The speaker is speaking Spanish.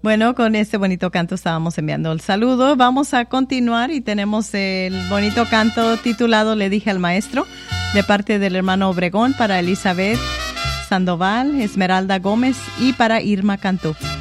Bueno, con este bonito canto estábamos enviando el saludo. Vamos a continuar y tenemos el bonito canto titulado Le dije al maestro, de parte del hermano Obregón para Elizabeth Sandoval, Esmeralda Gómez y para Irma Cantú.